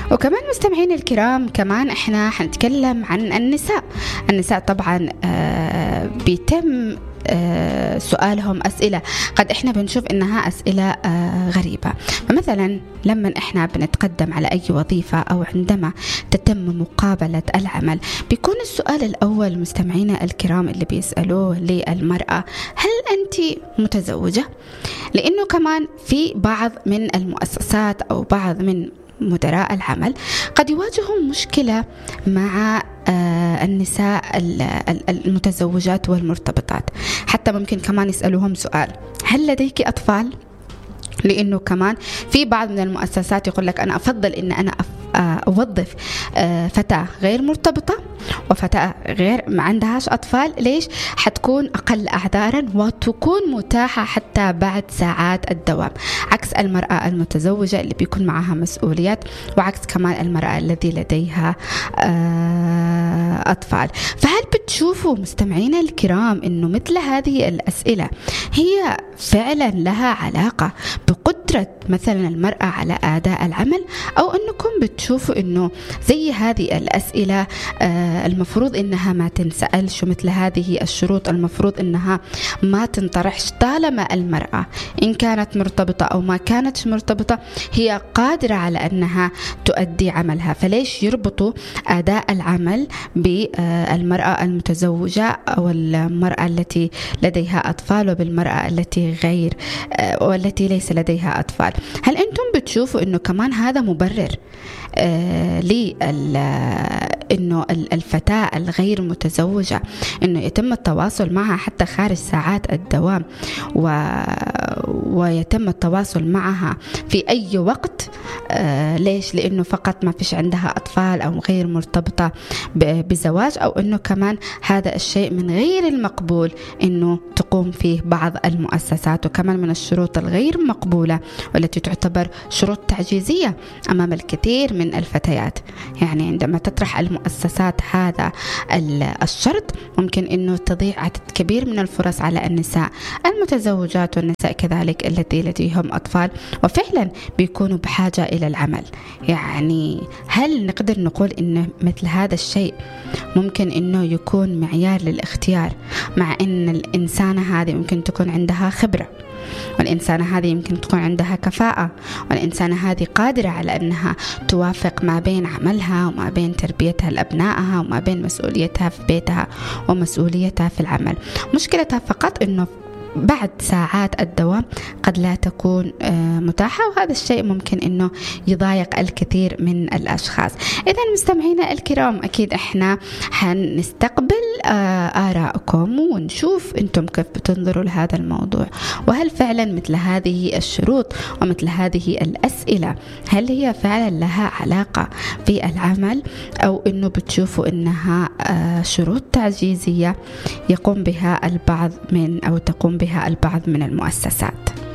وكمان مستمعين الكرام، كمان احنا حنتكلم عن النساء طبعا بيتم سؤالهم أسئلة قد إحنا بنشوف إنها أسئلة غريبة. فمثلا لما إحنا بنتقدم على أي وظيفة أو عندما تتم مقابلة العمل، بيكون السؤال الأول مستمعينا الكرام اللي بيسألوه للمرأة: هل أنت متزوجة؟ لأنه كمان في بعض من المؤسسات أو بعض من مدراء العمل قد يواجههم مشكلة مع النساء المتزوجات والمرتبطات. حتى ممكن كمان يسألوهم سؤال: هل لديك أطفال؟ لأنه كمان في بعض من المؤسسات يقول لك أنا أفضل إن أنا أوظف فتاة غير مرتبطة وفتاة غير ما عندهاش أطفال. ليش؟ حتكون أقل أعذارا وتكون متاحة حتى بعد ساعات الدوام، عكس المرأة المتزوجة اللي بيكون معها مسؤوليات، وعكس كمان المرأة التي لديها أطفال. فهل بتشوفوا مستمعينا الكرام إنه مثل هذه الأسئلة هي فعلا لها علاقة بقدرة مثلا المرأة على أداء العمل، أو أنكم بتشوفوا أنه زي هذه الأسئلة المفروض أنها ما تنسألش، ومثل هذه الشروط المفروض أنها ما تنطرحش طالما المرأة إن كانت مرتبطة أو ما كانت مرتبطة هي قادرة على أنها تؤدي عملها؟ فليش يربطوا أداء العمل بالمرأة المتزوجة أو المرأة التي لديها أطفال وبالمرأة التي غير والتي ليس لديها أطفال؟ هل أنتم بتشوفوا أنه كمان هذا مبرر إنه الفتاة الغير متزوجة إنه يتم التواصل معها حتى خارج ساعات الدوام ويتم التواصل معها في أي وقت؟ ليش؟ لأنه فقط ما فيش عندها أطفال أو غير مرتبطة بزواج، أو إنه كمان هذا الشيء من غير المقبول إنه تقوم فيه بعض المؤسسات، وكمان من الشروط الغير مقبولة والتي تعتبر شروط تعجيزية أمام الكثير من الفتيات. يعني عندما تطرح المؤسسات هذا الشرط ممكن إنه تضيع عدد كبير من الفرص على النساء المتزوجات والنساء كذلك التي لديهم أطفال وفعلا بيكونوا بحاجة إلى العمل. يعني هل نقدر نقول إنه مثل هذا الشيء ممكن إنه يكون معيار للاختيار، مع إن الإنسانة هذه ممكن تكون عندها خبرة، والإنسانة هذه يمكن تكون عندها كفاءة، والإنسانة هذه قادرة على أنها توافق ما بين عملها وما بين تربيتها لأبنائها وما بين مسؤوليتها في بيتها ومسؤوليتها في العمل؟ مشكلتها فقط أنه بعد ساعات الدوام قد لا تكون متاحة، وهذا الشيء ممكن أنه يضايق الكثير من الأشخاص. إذن مستمعينا الكرام، أكيد إحنا حنستقبل آراءكم ونشوف أنتم كيف بتنظروا لهذا الموضوع، وهل فعلا مثل هذه الشروط ومثل هذه الأسئلة هل هي فعلا لها علاقة في العمل، أو أنه بتشوفوا أنها شروط تعجيزية يقوم بها البعض من أو تقوم بها البعض من المؤسسات؟